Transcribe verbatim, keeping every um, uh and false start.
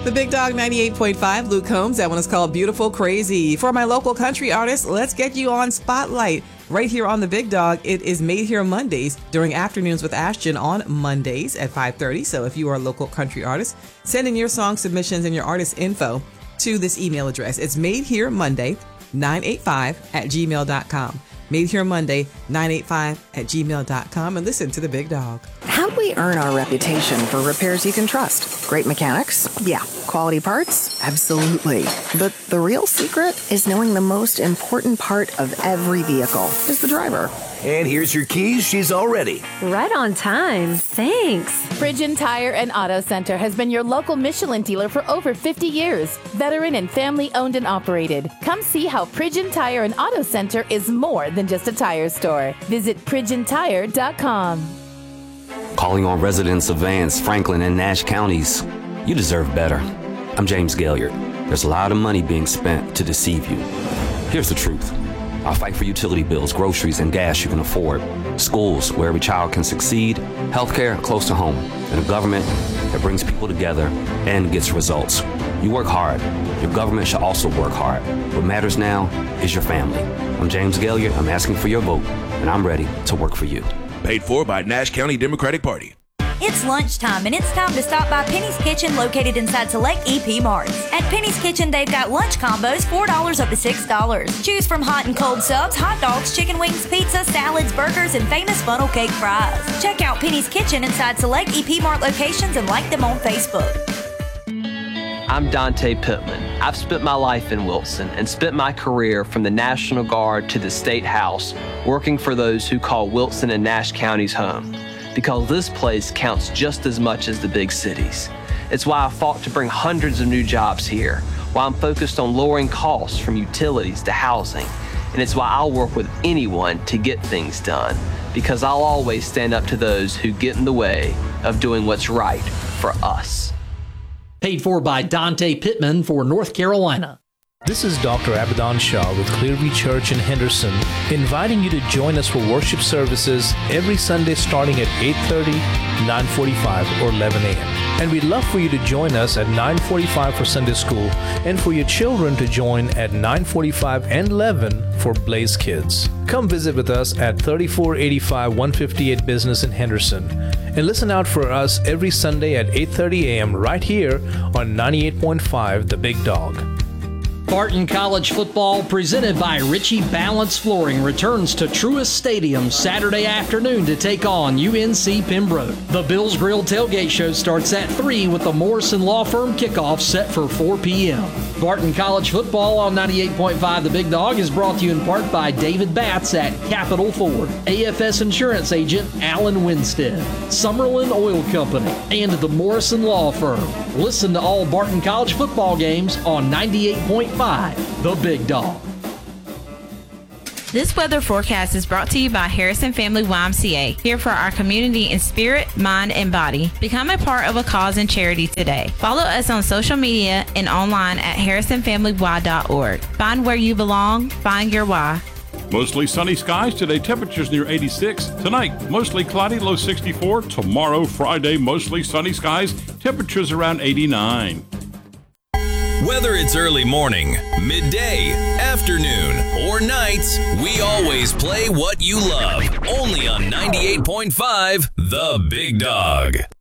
The Big Dog ninety-eight point five, Luke Combs. That one is called Beautiful Crazy. For my local country artists, let's get you on Spotlight. Right here on The Big Dog, it is Made Here Mondays during Afternoons with Ashton on Mondays at five thirty. So if you are a local country artist, send in your song submissions and your artist info to this email address. It's Made Here Monday nine eight five at gmail dot com. Made Here Monday nine eight five at gmail dot com, and listen to The Big Dog. How do we earn our reputation for repairs you can trust? Great mechanics? Yeah. Quality parts? Absolutely. But the real secret is knowing the most important part of every vehicle is the driver. And here's your keys. She's all ready. Right on time. Thanks. Pridgeon Tire and Auto Center has been your local Michelin dealer for over fifty years. Veteran and family owned and operated. Come see how Pridgeon Tire and Auto Center is more than just a tire store. Visit pridgeon tire dot com. Calling on residents of Vance, Franklin, and Nash counties. You deserve better. I'm James Gaillard. There's a lot of money being spent to deceive you. Here's the truth. I'll fight for utility bills, groceries, and gas you can afford. Schools where every child can succeed. Healthcare close to home. And a government that brings people together and gets results. You work hard. Your government should also work hard. What matters now is your family. I'm James Gaillard. I'm asking for your vote, and I'm ready to work for you. Paid for by Nash County Democratic Party. It's lunchtime, and it's time to stop by Penny's Kitchen, located inside select E P Marts. At Penny's Kitchen, they've got lunch combos, four dollars up to six dollars. Choose from hot and cold subs, hot dogs, chicken wings, pizza, salads, burgers, and famous funnel cake fries. Check out Penny's Kitchen inside select E P Mart locations and like them on Facebook. I'm Dante Pittman. I've spent my life in Wilson and spent my career from the National Guard to the State House working for those who call Wilson and Nash counties home, because this place counts just as much as the big cities. It's why I fought to bring hundreds of new jobs here, why I'm focused on lowering costs from utilities to housing, and it's why I'll work with anyone to get things done, because I'll always stand up to those who get in the way of doing what's right for us. Paid for by Dante Pittman for North Carolina. This is Doctor Abadan Shah with Clearview Church in Henderson, inviting you to join us for worship services every Sunday starting at eight thirty, nine forty-five, or eleven a.m. And we'd love for you to join us at nine forty-five for Sunday school and for your children to join at nine forty-five and eleven for Blaze Kids. Come visit with us at thirty-four eighty-five one fifty-eight Business in Henderson. And listen out for us every Sunday at eight thirty a.m. right here on ninety-eight point five The Big Dog. Barton College football, presented by Ritchie Balance Flooring, returns to Truist Stadium Saturday afternoon to take on U N C Pembroke. The Bills Grill Tailgate Show starts at three with the Morrison Law Firm kickoff set for four p.m. Barton College football on ninety-eight point five The Big Dog is brought to you in part by David Batts at Capital Ford, A F S Insurance Agent Alan Winstead, Summerlin Oil Company, and the Morrison Law Firm. Listen to all Barton College football games on ninety-eight point five The Big Dog. This weather forecast is brought to you by Harrison Family Y M C A, here for our community in spirit, mind, and body. Become a part of a cause and charity today. Follow us on social media and online at harrison family y dot org. Find where you belong. Find your why. Mostly sunny skies today, temperatures near eighty-six. Tonight, mostly cloudy, low sixty-four. Tomorrow, Friday, mostly sunny skies, temperatures around eighty-nine. Whether it's early morning, midday, afternoon, or nights, we always play what you love. Only on ninety-eight point five The Big Dog.